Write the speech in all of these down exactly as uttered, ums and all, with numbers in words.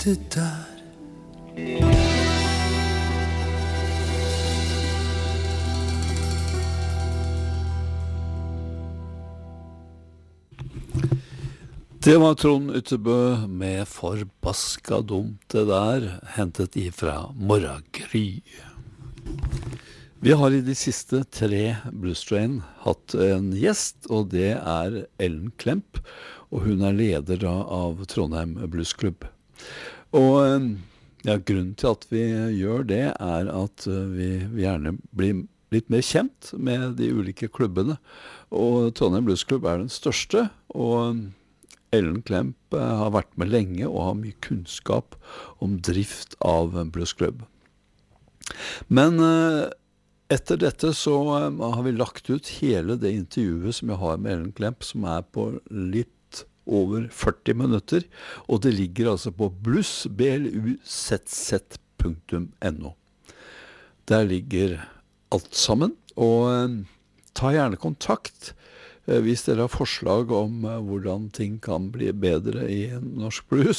sitte der. Det var Trond Ytterbø med Forbaska dumt det der, hentet ifra Morgengry. Vi har i de siste tre Blues Train hatt en gjest, og det er Ellen Klemp, og hun er leder da av Trondheim Blues Club. Og ja, grunnen til at vi gjør det er at vi, vi gjerne blir litt mer kjent med de ulike klubbene, og Trondheim Blues Club er den største, og Ellen Klemp har vært med lenge og har mye kunnskap om drift av Blues Club. Men etter dette så har vi lagt ut hele det intervjuet som jeg har med Ellen Klemp, som er på litt over førti minutter, og det ligger altså på blues punktum z punktum no. Der ligger alt sammen, og ta gjerne kontakt hvis dere har forslag om hvordan ting kan bli bedre i norsk blues,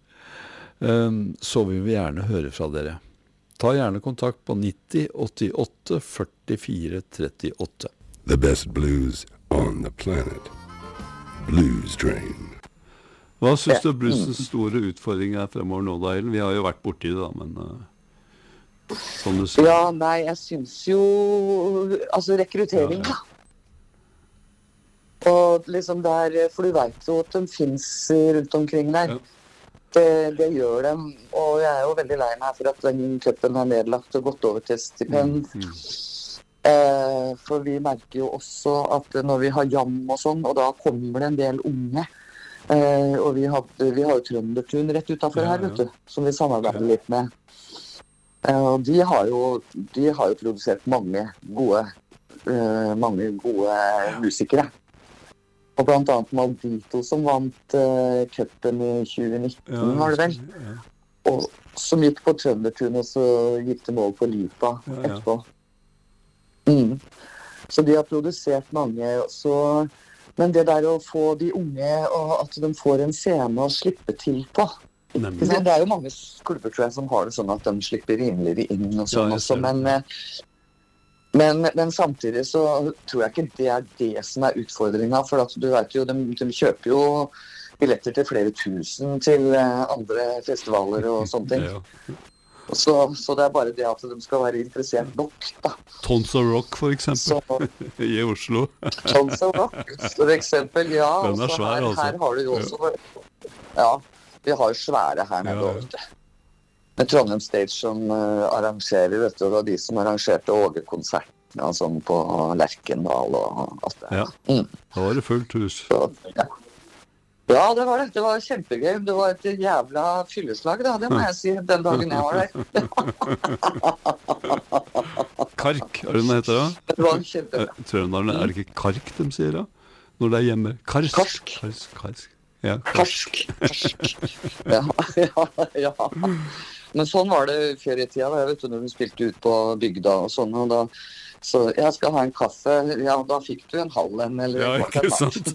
så vil vi gjerne høre fra dere. Ta gjerne kontakt på nitti åttiåtte førtifire trettiåtte. The best blues on the planet. Blues Train. Hva synes du bluesens store utfordring er fremover nå, da, Ellen? Vi har jo vært borti det da, men uh, sånn du sier. Ja, nei, jeg synes jo, altså rekruttering da. Ja, ja. Og liksom der, for du vet jo at de finnes rundt omkring der. Ja. Det, det gjør dem, og jeg er jo veldig lei meg for at den cupen er nedlagt og gått over til stipend. Mm, mm. Eh, for vi merker jo også at når vi har jam og sånn, og da kommer det en del unge. Eh, og vi, hadde, vi har jo Trøndertun rett utenfor ja, her, vet du, som vi samarbeider litt med. Eh, og de har, jo, de har jo produsert mange gode, eh, mange gode musikere. Og blant annet Maldito som vant uh, cupen i tjue nitten, ja, var det vel? Ja. Og som gikk på Trøndertun, og så gikk det mål på Lipa ja, ja. etterpå. Mm. Så de har produsert mange, så... men det der å få de unge, og at de får en scene å slippe til på. Nemlig. Det er jo mange klubber, tror jeg, som har det sånn at de slipper rimeligere inn og sånn ja, også, men... Men, men samtidig så tror jeg ikke det er det som er utfordringen, for at du vet jo, de, de kjøper jo billetter til flere tusen til andre festivaler og sånne ting. Ja. Så, så det er bare det at de skal være interessert nok, da. Tons of Rock, for eksempel, så, i Oslo. Tons of Rock, for eksempel, ja. Den er svær, her, altså. Her har du jo også, ja, vi har jo svære her med ja, ja. Med Trondheim Stage som uh, arrangerer, vet du, og de som arrangerte Åge-konserten og sånn på Lerkendal og alt det. Ja, mm. Da var det fullt hus. Så, ja. ja, det var det. Det var kjempegøy. Det var et jævla fylleslag, da. Det må jeg si, den dagen jeg var der. Kark, er det den heter da? Det var kjempegøy. Trønderne, er det ikke kark de sier da? Når det er hjemme. Karsk. Karsk. Karsk, karsk. Ja, karsk. Karsk. Ja, ja, ja. Men sånn var det før i tida, da, vet du, når du spilte ut på bygda og sånn, og da, så jeg skal ha en kaffe, ja, da fikk du en halv en, eller... Ja, ikke sant?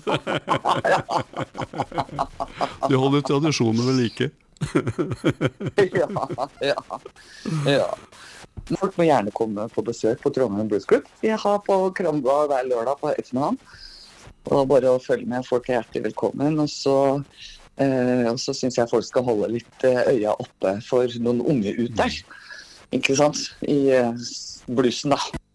Du holder tradisjonen ved like. Ja, ja, ja. Folk må gjerne komme på besøk på Trondheim Blues Club. Jeg har på Kramba hver lørdag på ettermiddagen, og bare å følge med, folk er hjertelig velkommen, og så... Eh, og så synes jeg folk skal holde litt eh, øya oppe for noen unge ut der, ikke sant, i eh, bluesen da.